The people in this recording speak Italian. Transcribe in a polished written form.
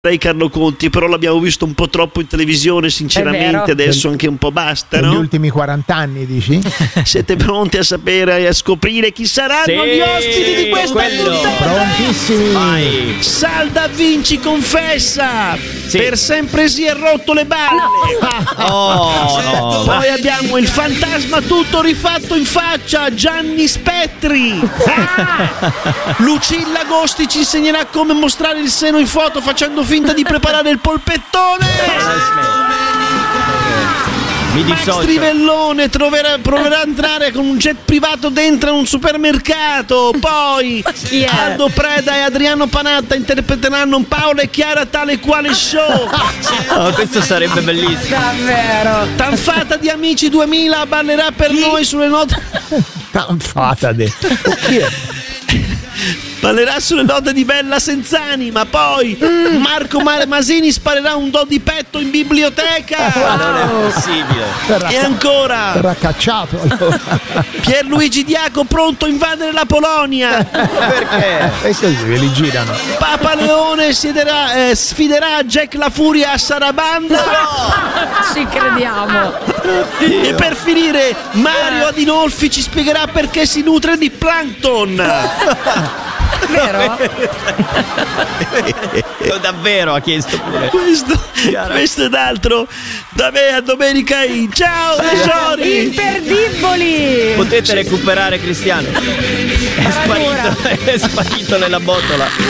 Carlo Conti, però l'abbiamo visto un po' troppo in televisione, sinceramente. Adesso anche un po' basta, no? Negli ultimi 40 anni, dici? Siete pronti a sapere e a scoprire chi saranno gli ospiti di questa puntata? Prontissimi. Vai. Salda Vinci confessa, per sempre si è rotto le balle. No. Poi abbiamo il fantasma tutto rifatto in faccia, Gianni Spettri. Lucilla Agosti ci insegnerà come mostrare il seno in foto facendo finta di preparare il polpettone. Mi Max dissocio. Trivellone proverà a entrare con un jet privato dentro un supermercato. Poi Aldo Preda e Adriano Panatta interpreteranno Paolo e Chiara tale quale show. Questo sarebbe bellissimo. Davvero. Tanfata di Amici 2000 ballerà per noi sulle note. Tanfata Ballerà sulle note di Bella Senzanima. Poi Marco Masini sparerà un do di petto in biblioteca. Non è possibile. E ancora verrà cacciato. Pierluigi Diaco pronto a invadere la Polonia. Perché? E così ve li girano. Papa Leone sfiderà Jack La Furia a Sarabanda. Ci crediamo. E per finire Mario Adinolfi ci spiegherà perché si nutre di plankton. Vero? Davvero ha chiesto pure. Questo ed altro da me a Domenica In. Ciao tesori. Imperdibili. Potete recuperare Cristiano. È sparito nella botola.